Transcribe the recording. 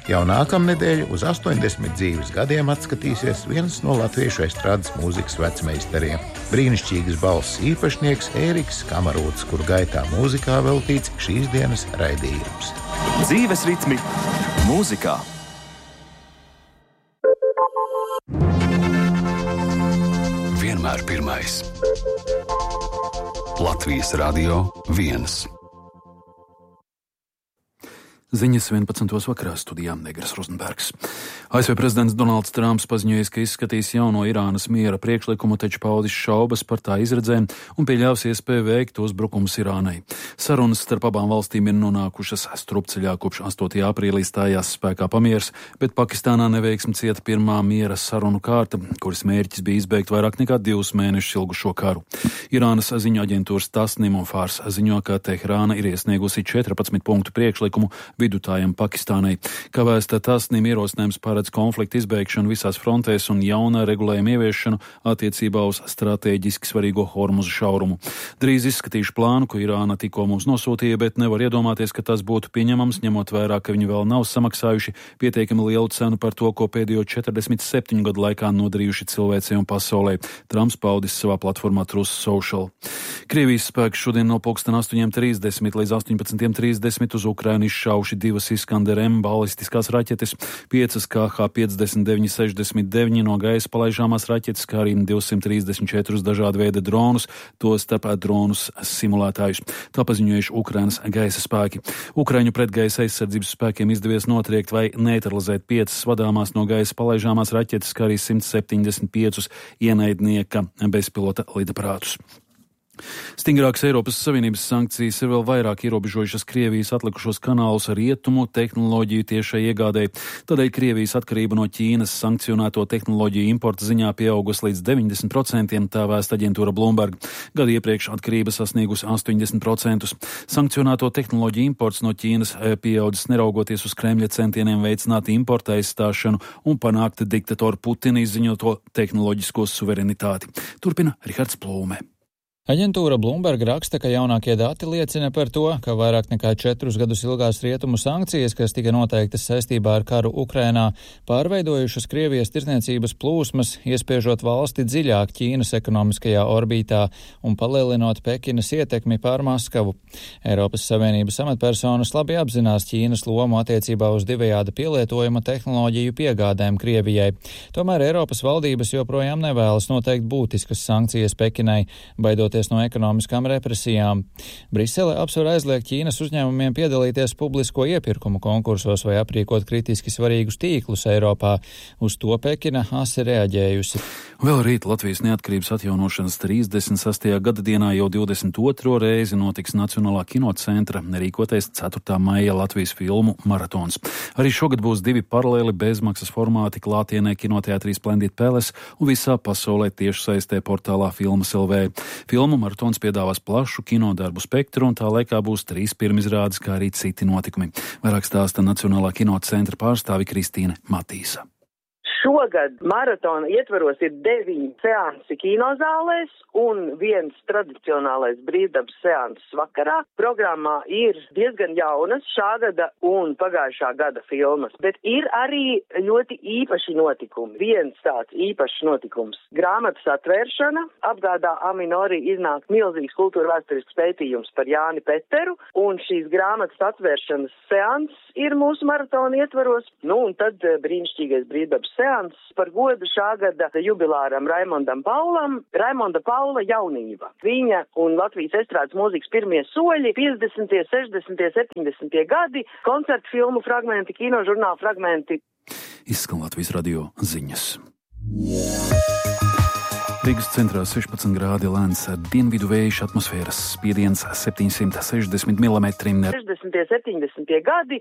Jau nākamnedēļ uz 80 dzīves gadiem atskatīsies viens no latviešu estrādes mūzikas vecmeistariem - brīnišķīgas balss īpašnieks Ēriks Kamarūts, kur gaitā mūzikā veltīts šīs dienas raidījums. Dzīves ritmi mūzikā. Vienmēr pirmais. Latvijas Radio 1. Ziņas 11. vakarā studijā Negras Rozenbergs. ASV prezidents Donalds Trumps paziņojis, ka izskatīs jauno Irānas miera priekšlikumu, taču paudis šaubas par tā izredzēm un pieļaus iespēju veikt uzbrukumus Irānai. Sarunas starp abām valstīm ir nonākušas strupceļā kopš 8. aprīlī stājās spēkā pamiers, bet Pakistānā neveiksmi cieta pirmā miera sarunu kārta, kuras mērķis bija izbeigt vairāk nekā 2 mēnešus ilgušo karu. Irānas ziņu aģentūras Tasnim un Fārs ziņo, ka Teherāna ir iesniegusi 14 punktu priekšlikumu vidutājam Pakistānai. Kā vēsta Tasnim, ierosinājums paredz konfliktu izbeigšanu visās frontēs un jaunā regulējuma ieviešanu attiecībā uz stratēģiski svarīgo Hormuza šaurumu. Drīz izskatīšu plānu, ko Irāna tikko mums nosūtīja, bet nevar iedomāties, ka tas būtu pieņemams, ņemot vērā, ka viņi vēl nav samaksājuši pietiekami lielu cenu par to, ko pēdējo 47 gadu laikā nodarījuši cilvēcei un pasaulē. Trumps paudis savā platformā Truth Social. Krievijas spēki šodien no 8:30 līdz 18:30 uz Ukrainu izšauši 2 Iskander-M balistiskās raķetes, 5 KH-59-69 no gaisa palaižāmās raķetes, kā arī 234 dažādu veidu dronus, to starp dronus simulētājus. Tā paziņojuši Ukrainas gaisa spēki. Ukraiņu pretgaisa aizsardzības spēkiem izdevies notriekt vai neutralizēt 5 vadāmās no gaisa palaižāmās raķetes, kā arī 175 ienaidnieka bezpilota lidaparātus. Stingrākas Eiropas Savienības sankcijas ir vēl vairāk ierobežojušas Krievijas atlikušos kanālus ar rietumu tehnoloģiju tiešai iegādēji. Tādēļ Krievijas atkarība no Ķīnas sankcionēto tehnoloģiju importa ziņā pieaugusi līdz 90%, tā vēsta aģentūra Bloomberg. Gadu iepriekš atkarība sasniegusi 80%. Sankcionēto tehnoloģiju imports no Ķīnas pieaudzis neraugoties uz Kremļa centieniem veicināt importa aizstāšanu un panākt diktatoru Putina izziņoto tehnoloģisko suverenitāti. Turpina Rihards Plūme. Aģentūra Bloomberg raksta, ka jaunākie dati liecina par to, ka vairāk nekā 4 gadus ilgās rietumu sankcijas, kas tika noteiktas saistībā ar karu Ukrainā, pārveidojušas Krievijas tirdzniecības plūsmas, iespiežot valsti dziļāk Ķīnas ekonomiskajā orbītā un palielinot Pekinas ietekmi pār Maskavu. Eiropas Savienības amatpersonas labi apzinās Ķīnas lomu attiecībā uz divējāda pielietojuma tehnoloģiju piegādēm Krievijai. Tomēr Eiropas valdības joprojām nevēlas noteikt būtiskas sankcijas Pekinai, baidot no ekonomiskām represijām. Brisele apsver aizliegt Ķīnas uzņēmumiem piedalīties publisko iepirkumu konkursos vai aprīkot kritiski svarīgus tīklus Eiropā. Uz to Pekina asi reaģējusi. Vēl rīt Latvijas neatkarības atjaunošanas 36. gada dienā jau 22. reizi notiks Nacionālā kinocentra rīkotais 4. maija Latvijas filmu maratons. Arī šogad būs 2 paralēli bezmaksas formāti klātienē kinoteātrī Splendid Palace un visā pasaulē tiešsaistē portālā Filmas LV. Filmu maratons piedāvās plašu kinodarbu spektru un tā laikā būs 3 pirmizrādes, kā arī citi notikumi. Vairāk stāsta Nacionālā kinocentra pārstāve Kristīne Matīsa. Šogad maratona ietvaros ir 9 seansi kinozālēs un 1 tradicionālais brīvdabas seanss vakarā. Programmā ir diezgan jaunas šā gada un pagājušā gada filmas, bet ir arī ļoti īpaši notikumi. Viens tāds īpašs notikums - grāmatas atvēršana. Apgādā Aminori iznāk milzīgs kultūra vēsturisks pētījums par Jāni Peteru, un šīs grāmatas atvēršanas seanss ir mūsu maratona ietvaros. Un tad brīnišķīgais brīvdabas seanss par godu šā gada jubilāram Raimondam Paulam, Raimonda Paula jaunība. Viņa un Latvijas estrādes mūzikas pirmie soļi, 50., 60., 70. gadi, koncertu filmu fragmenti, kinožurnālu fragmenti. Izskan Latvijas radio ziņas. Rīgas centrā 16 grādi lēns dienvidu vējš, atmosfēras spiediens 760 mm. 60. 70. gadi.